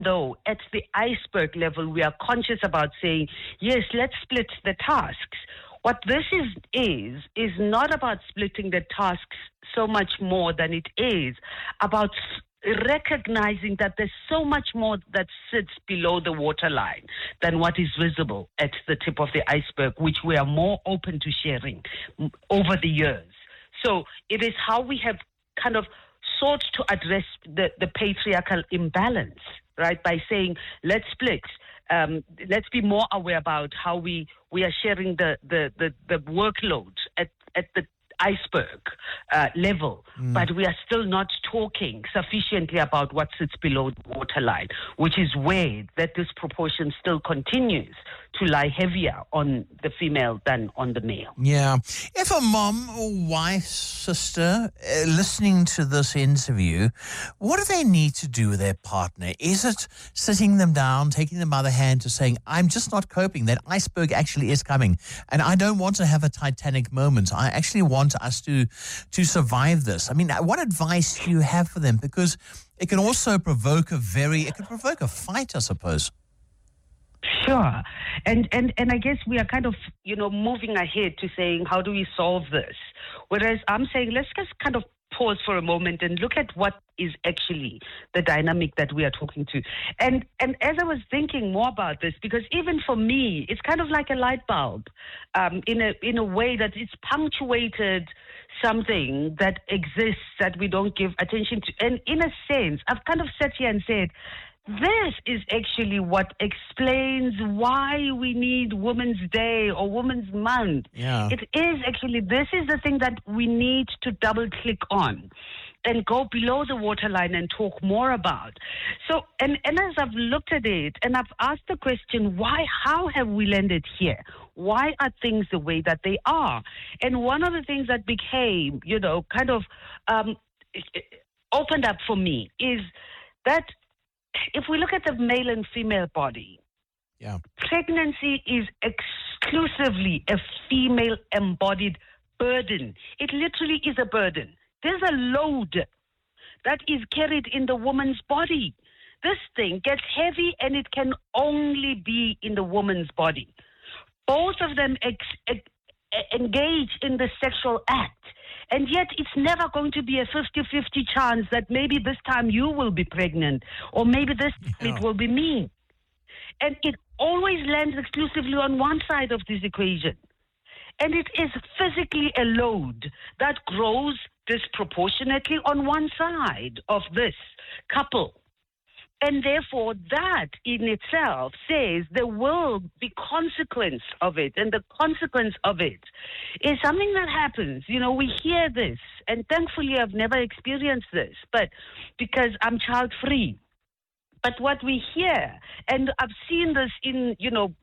though at the iceberg level we are conscious about saying, yes, let's split the tasks, what this is not about splitting the tasks so much more than it is about recognizing that there's so much more that sits below the waterline than what is visible at the tip of the iceberg, which we are more open to sharing over the years. So it is how we have kind of sought to address the patriarchal imbalance, right, by saying, let's split. Let's be more aware about how we are sharing the workload at the iceberg level, but we are still not talking sufficiently about what sits below the waterline, which is where that disproportion still continues to lie heavier on the female than on the male. Yeah. If a mom or wife, sister, listening to this interview, what do they need to do with their partner? Is it sitting them down, taking them by the hand to saying, I'm just not coping, that iceberg actually is coming, and I don't want to have a Titanic moment. I actually want us to survive this. I mean, what advice do you have for them? Because it can also provoke a fight, I suppose. Sure. And I guess we are kind of, moving ahead to saying, how do we solve this? Whereas I'm saying, let's just kind of pause for a moment and look at what is actually the dynamic that we are talking to. And as I was thinking more about this, because even for me, it's kind of like a light bulb in a way that it's punctuated something that exists that we don't give attention to. And in a sense, I've kind of sat here and said, this is actually what explains why we need Women's Day or Women's Month. Yeah. It is actually, this is the thing that we need to double click on and go below the waterline and talk more about. So, and as I've looked at it and I've asked the question, how have we landed here? Why are things the way that they are? And one of the things that became, kind of opened up for me is that if we look at the male and female body, pregnancy is exclusively a female embodied burden. It literally is a burden. There's a load that is carried in the woman's body. This thing gets heavy and it can only be in the woman's body. Both of them engage in the sexual act. And yet it's never going to be a 50-50 chance that maybe this time you will be pregnant or maybe this time it will be me. And it always lands exclusively on one side of this equation. And it is physically a load that grows disproportionately on one side of this couple. And therefore, that in itself says there will be consequence of it. And the consequence of it is something that happens. We hear this. And thankfully, I've never experienced this, but because I'm child-free. But what we hear, and I've seen this in,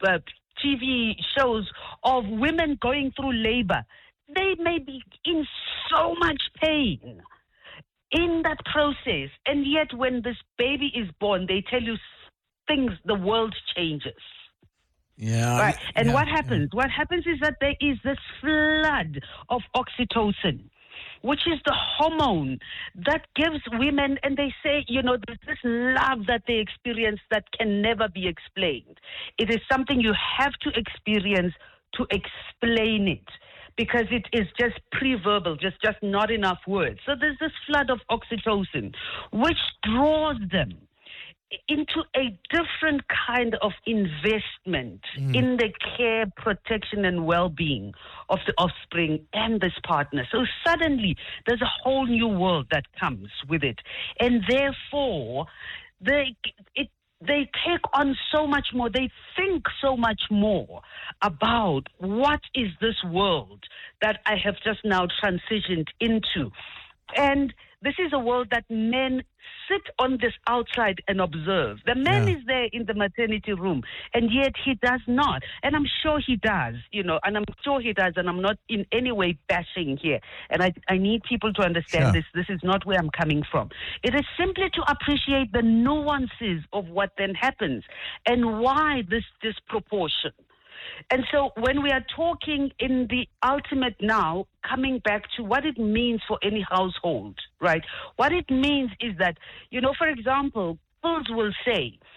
TV shows of women going through labor, they may be in so much pain in that process, and yet when this baby is born, they tell you the world changes. Yeah. Right. And what happens? What happens is that there is this flood of oxytocin, which is the hormone that gives women, and they say, there's this love that they experience that can never be explained. It is something you have to experience to explain it, because it is just pre-verbal, just not enough words. So there's this flood of oxytocin, which draws them into a different kind of investment in the care, protection, and well-being of the offspring and this partner. So suddenly, there's a whole new world that comes with it. And therefore, they take on so much more. They think so much more about what is this world that I have just now transitioned into. And this is a world that men sit on this outside and observe. The man is there in the maternity room, and yet he does not. And I'm sure he does, and I'm sure he does, and I'm not in any way bashing here. And I need people to understand this. This is not where I'm coming from. It is simply to appreciate the nuances of what then happens and why this disproportion. And so when we are talking in the ultimate now, coming back to what it means for any household, right? What it means is that, for example, schools will say,